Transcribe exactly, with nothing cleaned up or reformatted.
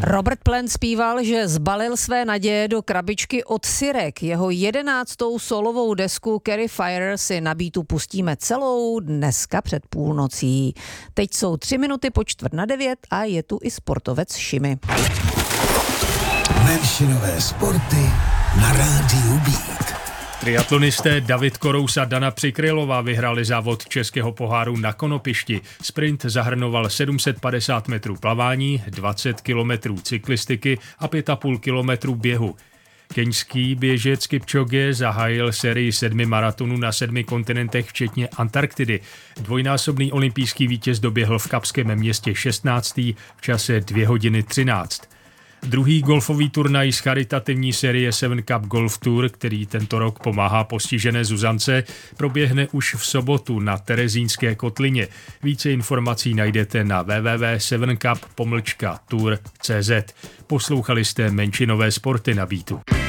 Robert Plant zpíval, že zbalil své naděje do krabičky od Sirek. Jeho jedenáctou solovou desku Carry Fire si na beatu pustíme celou dneska před půlnocí. Teď jsou tři minuty po čtvrt na devět a je tu i sportovec Šimy. Menšinové sporty na rádiu Beat. Triatlonisté David Korous a Dana Přikrylová vyhráli závod Českého poháru na konopišti. Sprint zahrnoval sedm set padesát metrů plavání, dvacet kilometrů cyklistiky a pět a půl kilometru běhu. Keňský běžec Kipchoge zahájil sérii sedmi maratonů na sedmi kontinentech včetně Antarktidy. Dvojnásobný olympijský vítěz doběhl v Kapském městě šestnáctý v čase dvě hodiny třináct. Druhý golfový turnaj z charitativní série Seven Cup Golf Tour, který tento rok pomáhá postižené Zuzance, proběhne už v sobotu na Terezínské kotlině. Více informací najdete na w w w tečka seven cup pomlčka tour tečka cz. Poslouchali jste Menšinové sporty na Beatu.